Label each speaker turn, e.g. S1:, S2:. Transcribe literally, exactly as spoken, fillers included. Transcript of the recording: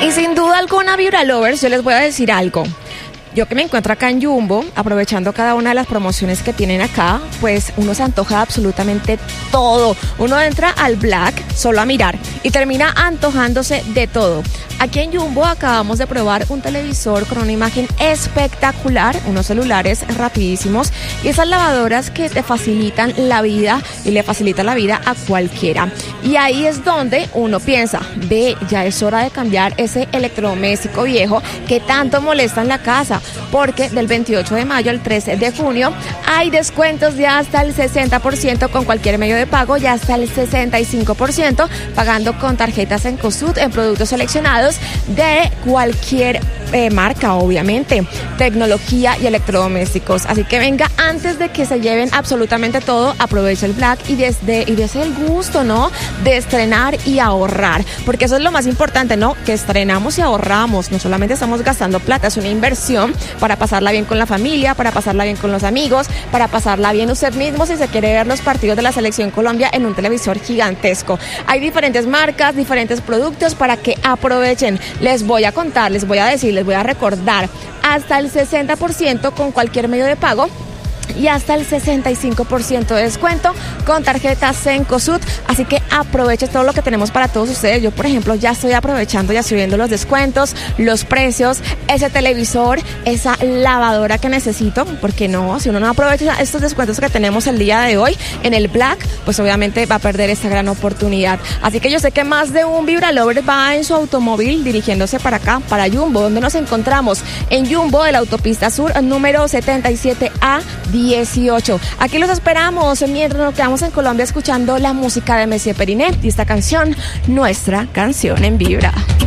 S1: Y sin duda alguna, Vibra Lovers, yo les voy a decir algo. Yo que me encuentro acá en Jumbo, aprovechando cada una de las promociones que tienen acá, pues uno se antoja absolutamente todo. Uno entra al Black solo a mirar y termina antojándose de todo. Aquí en Jumbo acabamos de probar un televisor con una imagen espectacular, unos celulares rapidísimos y esas lavadoras que te facilitan la vida y le facilitan la vida a cualquiera. Y ahí es donde uno piensa, ve, ya es hora de cambiar ese electrodoméstico viejo que tanto molesta en la casa, porque del veintiocho de mayo al trece de junio hay descuentos de hasta el sesenta por ciento con cualquier medio de pago y hasta el sesenta y cinco por ciento pagando con tarjetas Cencosud en productos seleccionados de cualquier eh, marca, obviamente, tecnología y electrodomésticos. Así que venga, antes de que se lleven absolutamente todo, aproveche el Black y desde y desde el gusto, ¿no?, de estrenar y ahorrar, porque eso es lo más importante, ¿no?, que estrenamos y ahorramos. No solamente estamos gastando plata, es una inversión para pasarla bien con la familia, para pasarla bien con los amigos, para pasarla bien usted mismo si se quiere ver los partidos de la Selección Colombia en un televisor gigantesco. Hay diferentes marcas, diferentes productos para que aprovechen. Les voy a contar, les voy a decir, les voy a recordar, hasta el sesenta por ciento con cualquier medio de pago y hasta el sesenta y cinco por ciento de descuento con tarjetas Cencosud. Así que aproveche todo lo que tenemos para todos ustedes. Yo, por ejemplo, ya estoy aprovechando, ya estoy viendo los descuentos, los precios, ese televisor, esa lavadora que necesito, porque no, si uno no aprovecha estos descuentos que tenemos el día de hoy en el Black, pues obviamente va a perder esta gran oportunidad. Así que yo sé que más de un Vibra Lover va en su automóvil dirigiéndose para acá, para Jumbo, donde nos encontramos en Jumbo de la autopista sur, número setenta y siete A dieciocho. Aquí los esperamos mientras nos quedamos en Colombia escuchando la música de Messier Periné y esta canción, nuestra canción en Vibra.